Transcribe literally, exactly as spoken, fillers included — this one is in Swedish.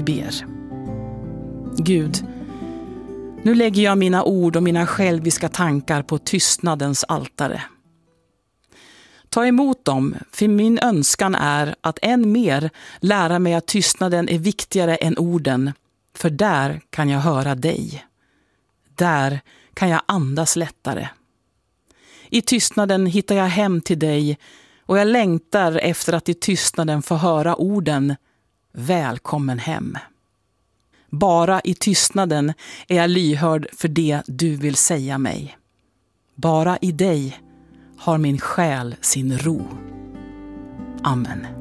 Vi ber. Gud, nu lägger jag mina ord och mina själviska tankar på tystnadens altare. Ta emot dem, för min önskan är att än mer lära mig att tystnaden är viktigare än orden, för där kan jag höra dig. Där kan jag andas lättare. I tystnaden hittar jag hem till dig och jag längtar efter att i tystnaden få höra orden välkommen hem. Bara i tystnaden är jag lyhörd för det du vill säga mig. Bara i dig har min själ sin ro. Amen.